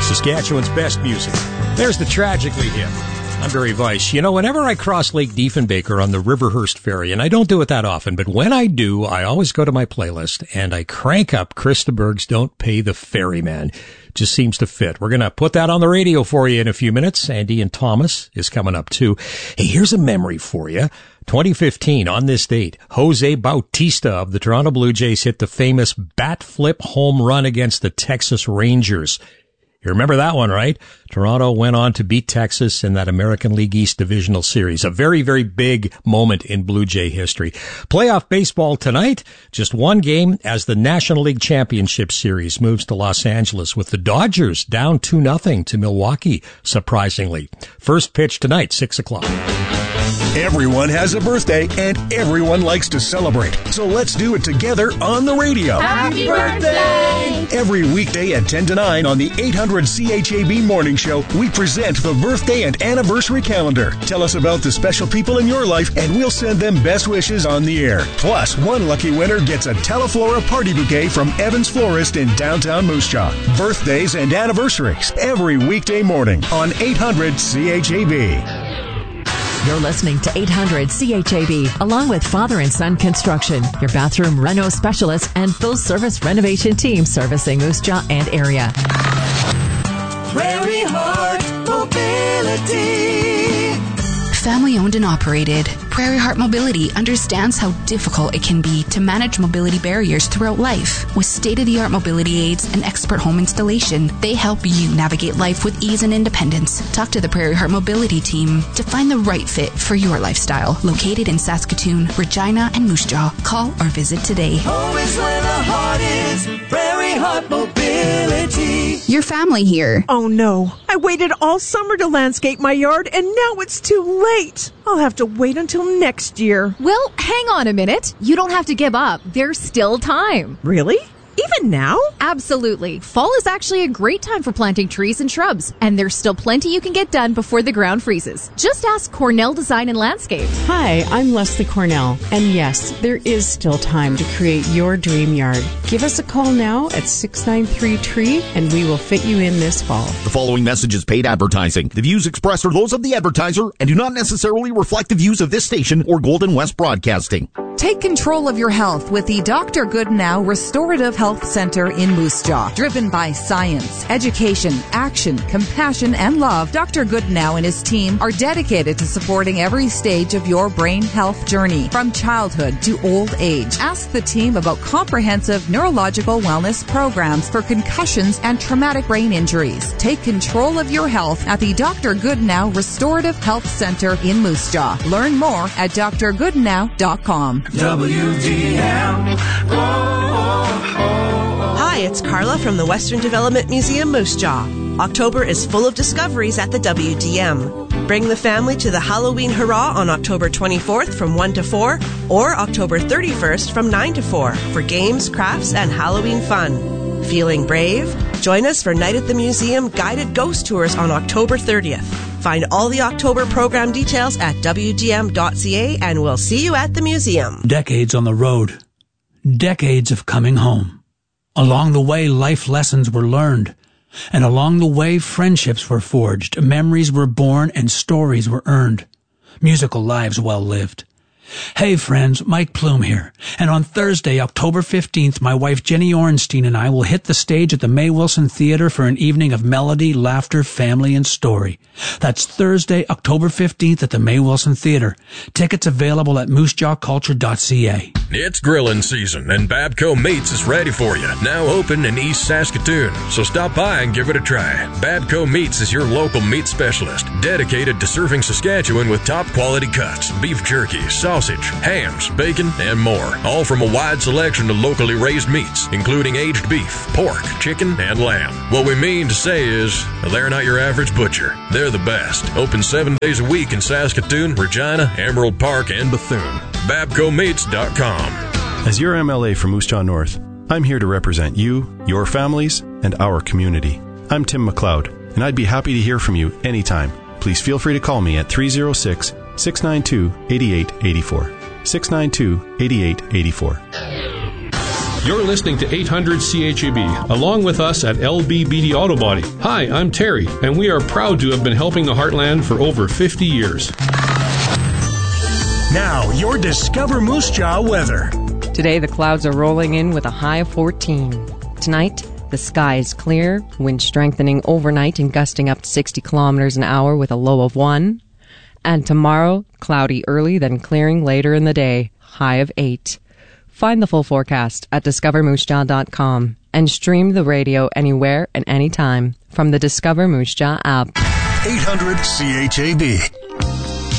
Saskatchewan's best music. There's the Tragically hip. I'm Barry Weiss. You know, whenever I cross Lake Diefenbaker on the Riverhurst Ferry, and I don't do it that often, but when I do, I always go to my playlist and I crank up Krista Berg's Don't Pay the Ferryman. Just seems to fit. We're going to put that on the radio for you in a few minutes. Andy and Thomas is coming up too. Hey, here's a memory for you. 2015, on this date, Jose Bautista of the Toronto Blue Jays hit the famous bat flip home run against the Texas Rangers. You remember that one, right? Toronto went on to beat Texas in that American League East Divisional Series. A very, very big moment in Blue Jay history. Playoff baseball tonight. Just one game as the National League Championship Series moves to Los Angeles with the Dodgers down 2-0 to Milwaukee, surprisingly. First pitch tonight, 6 o'clock. Everyone has a birthday, and everyone likes to celebrate. So let's do it together on the radio. Happy birthday! Every weekday at 10 to 9 on the 800 CHAB Morning Show, we present the birthday and anniversary calendar. Tell us about the special people in your life, and we'll send them best wishes on the air. Plus, one lucky winner gets a Teleflora party bouquet from Evans Florist in downtown Moose Jaw. Birthdays and anniversaries every weekday morning on 800 CHAB. You're listening to 800 CHAB, along with Father and Son Construction, your bathroom reno specialist and full-service renovation team servicing Moose Jaw and area. Prairie Heart Mobility. Family owned and operated, Prairie Heart Mobility understands how difficult it can be to manage mobility barriers throughout life. With state-of-the-art mobility aids and expert home installation, they help you navigate life with ease and independence. Talk to the Prairie Heart Mobility team to find the right fit for your lifestyle. Located in Saskatoon, Regina, and Moose Jaw. Call or visit today. Home is where the heart is. Prairie Heart Mobility. Your family here. Oh no, I waited all summer to landscape my yard and now it's too late. I'll have to wait until next year. Well, hang on a minute. You don't have to give up. There's still time. Really? Even now? Absolutely. Fall is actually a great time for planting trees and shrubs, and there's still plenty you can get done before the ground freezes. Just ask Cornell Design and Landscape. Hi, I'm Leslie Cornell, and yes, there is still time to create your dream yard. Give us a call now at 693-TREE, and we will fit you in this fall. The following message is paid advertising. The views expressed are those of the advertiser and do not necessarily reflect the views of this station or Golden West Broadcasting. Take control of your health with the Dr. Goodnow Restorative Health Center in Moose Jaw. Driven by science, education, action, compassion, and love, Dr. Goodnow and his team are dedicated to supporting every stage of your brain health journey, from childhood to old age. Ask the team about comprehensive neurological wellness programs for concussions and traumatic brain injuries. Take control of your health at the Dr. Goodnow Restorative Health Center in Moose Jaw. Learn more at drgoodnow.com. WDM. Hi, it's Carla from the Western Development Museum, Moose Jaw. October is full of discoveries at the WDM. Bring the family to the Halloween Hurrah on October 24th from 1 to 4 or October 31st from 9 to 4 for games, crafts, and Halloween fun. Feeling brave? Join us for Night at the Museum guided ghost tours on October 30th. Find all the October program details at wdm.ca, and we'll see you at the museum. Decades on the road. Decades of coming home. Along the way, life lessons were learned. And along the way, friendships were forged, memories were born, and stories were earned. Musical lives well lived. Hey friends, Mike Plume here. And on Thursday, October 15th, my wife Jenny Ornstein and I will hit the stage at the May Wilson Theater for an evening of melody, laughter, family, and story. That's Thursday, October 15th at the May Wilson Theater. Tickets available at moosejawculture.ca. It's grilling season, and Babco Meats is ready for you. Now open in East Saskatoon. So stop by and give it a try. Babco Meats is your local meat specialist, dedicated to serving Saskatchewan with top quality cuts, beef jerky, sausage, hams, bacon, and more. All from a wide selection of locally raised meats, including aged beef, pork, chicken, and lamb. What we mean to say is, they're not your average butcher. They're the best. Open 7 days a week in Saskatoon, Regina, Emerald Park, and Bethune. BabcoMeats.com. As your MLA from Moose Jaw North, I'm here to represent you, your families, and our community. I'm Tim McLeod, and I'd be happy to hear from you anytime. Please feel free to call me at 306-692-8884. 692-8884. You're listening to 800 CHAB, along with us at LBBD Auto Body. Hi, I'm Terry, and we are proud to have been helping the Heartland for over 50 years. Now, your Discover Moose Jaw weather. Today, the clouds are rolling in with a high of 14. Tonight, the sky is clear, wind strengthening overnight and gusting up to 60 kilometers an hour with a low of 1. And tomorrow, cloudy early, then clearing later in the day, high of 8. Find the full forecast at discovermoosejaw.com and stream the radio anywhere and anytime from the Discover Moose Jaw app. 800 CHAB.